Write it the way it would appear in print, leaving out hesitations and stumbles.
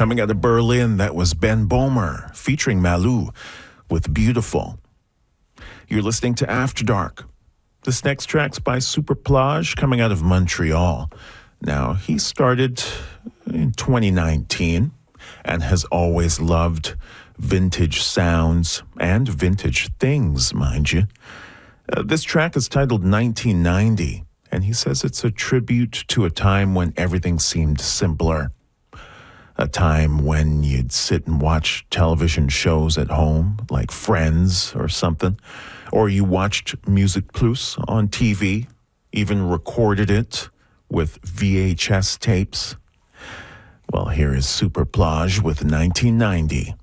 Coming out of Berlin, that was Ben Bomer featuring Malou with Beautiful. You're listening to After Dark. This next track's by Superplage, coming out of Montreal. Now, he started in 2019 and has always loved vintage sounds and vintage things, mind you. This track is titled 1990, and he says it's a tribute to a time when everything seemed simpler. A time when you'd sit and watch television shows at home, like Friends or something, or you watched Music Plus on TV, even recorded it with VHS tapes. Well, here is Superplage with 1990.